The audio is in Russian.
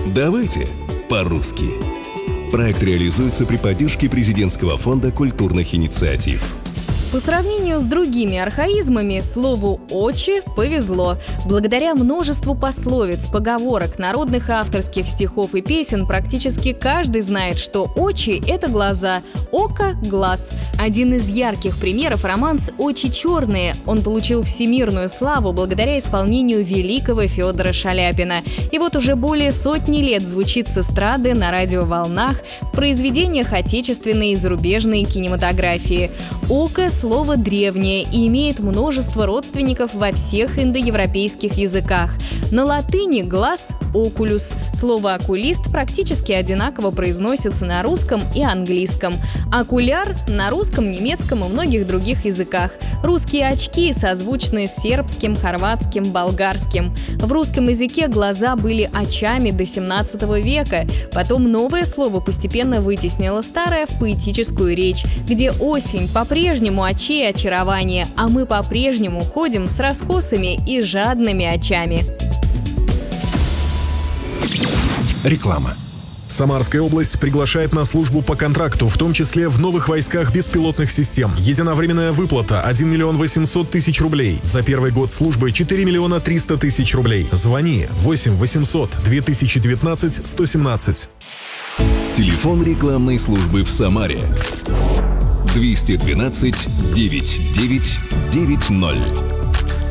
Давайте по-русски. Проект реализуется при поддержке Президентского фонда культурных инициатив. По сравнению с другими архаизмами, слову «очи» повезло. Благодаря множеству пословиц, поговорок, народных авторских стихов и песен практически каждый знает, что очи – это глаза, око – глаз. Один из ярких примеров – романс «Очи черные». Он получил всемирную славу благодаря исполнению великого Федора Шаляпина. И вот уже более сотни лет звучит с эстрады на радиоволнах в произведениях отечественной и зарубежной кинематографии. Око – слово древнее и имеет множество родственников во всех индоевропейских языках. На латыни глаз – окулюс. Слово окулист практически одинаково произносится на русском и английском. Окуляр – на русском, немецком и многих других языках. Русские очки созвучны с сербским, хорватским, болгарским. В русском языке глаза были очами до 17 века. Потом новое слово постепенно вытеснило старое в поэтическую речь, где осень по-прежнему очей и очарование, а мы по-прежнему ходим с раскосыми и жадными очами. Реклама. Самарская область приглашает на службу по контракту, в том числе в новых войсках беспилотных систем. Единовременная выплата 1 миллион 800 тысяч рублей. За первый год службы 4 миллиона 300 тысяч рублей. Звони 8 800 2019 117. Телефон рекламной службы в Самаре 212 9990.